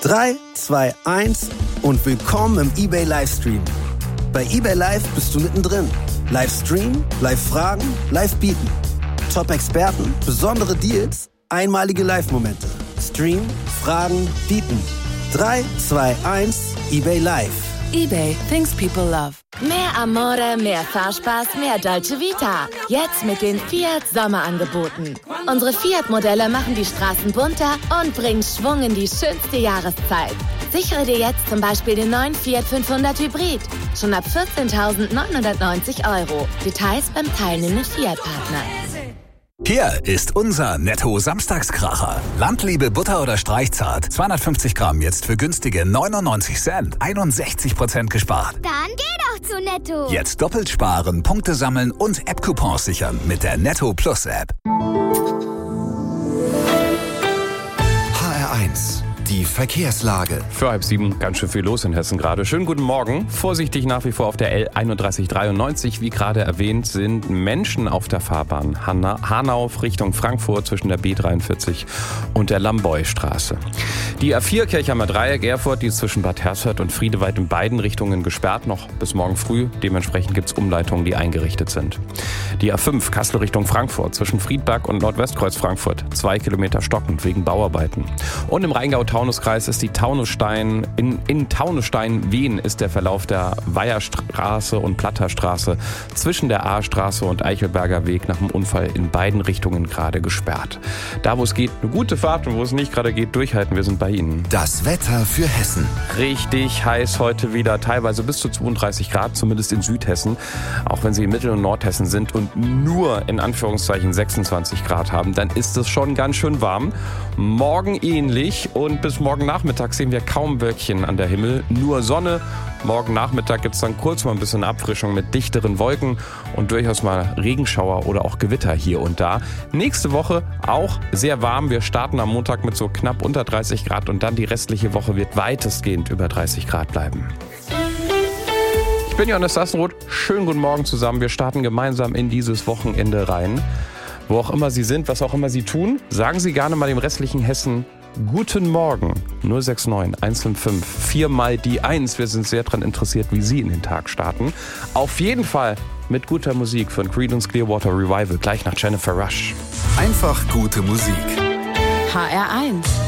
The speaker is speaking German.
3, 2, 1 und willkommen im eBay Livestream. Bei eBay Live bist du mittendrin. Livestream, Live-Fragen, Live-Bieten. Top-Experten, besondere Deals, einmalige Live-Momente. Stream, Fragen, Bieten. 3, 2, 1, eBay Live. eBay, things people love. Mehr Amore, mehr Fahrspaß, mehr Dolce Vita. Jetzt mit den Fiat Sommerangeboten. Unsere Fiat-Modelle machen die Straßen bunter und bringen Schwung in die schönste Jahreszeit. Sichere dir jetzt zum Beispiel den neuen Fiat 500 Hybrid. Schon ab 14.990 €. Details beim teilnehmenden Fiat-Partner. Hier ist unser Netto-Samstagskracher. Landliebe Butter oder Streichzart. 250 Gramm jetzt für günstige 99 Cent. 61% gespart. Dann geh doch zu Netto. Jetzt doppelt sparen, Punkte sammeln und App-Coupons sichern mit der Netto Plus App. HR1, die Verkehrslage. Für 6:30 ganz schön viel los in Hessen gerade. Schönen guten Morgen. Vorsichtig nach wie vor auf der L3193. Wie gerade erwähnt, sind Menschen auf der Fahrbahn Hanau Richtung Frankfurt zwischen der B43 und der Lamboy-Straße. Die A4 Kirchheimer Dreieck Erfurt, die ist zwischen Bad Hersfeld und Friedewald in beiden Richtungen gesperrt, noch bis morgen früh. Dementsprechend gibt es Umleitungen, die eingerichtet sind. Die A5 Kassel Richtung Frankfurt zwischen Friedberg und Nordwestkreuz Frankfurt. 2 Kilometer stockend wegen Bauarbeiten. Und im Rheingau-Taunus-Kreis ist die Taunusstein, in Taunusstein-Wien ist der Verlauf der Weiherstraße und Platterstraße zwischen der A-Straße und Eichelberger Weg nach dem Unfall in beiden Richtungen gerade gesperrt. Da, wo es geht, eine gute Fahrt und wo es nicht gerade geht, durchhalten. Wir sind bei Ihnen. Das Wetter für Hessen. Richtig heiß heute wieder, teilweise bis zu 32 Grad, zumindest in Südhessen. Auch wenn Sie in Mittel- und Nordhessen sind und nur in Anführungszeichen 26 Grad haben, dann ist es schon ganz schön warm. Morgen ähnlich und bis morgen Nachmittag sehen wir kaum Wölkchen an der Himmel, nur Sonne. Morgen Nachmittag gibt es dann kurz mal ein bisschen Abfrischung mit dichteren Wolken und durchaus mal Regenschauer oder auch Gewitter hier und da. Nächste Woche auch sehr warm. Wir starten am Montag mit so knapp unter 30 Grad und dann die restliche Woche wird weitestgehend über 30 Grad bleiben. Ich bin Johannes Sassenroth. Schönen guten Morgen zusammen. Wir starten gemeinsam in dieses Wochenende rein. Wo auch immer Sie sind, was auch immer Sie tun, sagen Sie gerne mal dem restlichen Hessen Guten Morgen. 069 155 4 mal die 1. Wir sind sehr daran interessiert, wie Sie in den Tag starten. Auf jeden Fall mit guter Musik von Creedence Clearwater Revival, gleich nach Jennifer Rush. Einfach gute Musik. HR1.